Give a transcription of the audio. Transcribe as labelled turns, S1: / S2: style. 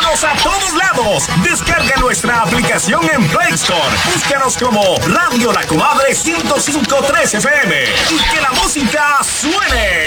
S1: Síguenos a todos lados. Descarga nuestra aplicación en Play Store. Búscanos como Radio La Comadre 105.3 FM. Y que la música suene.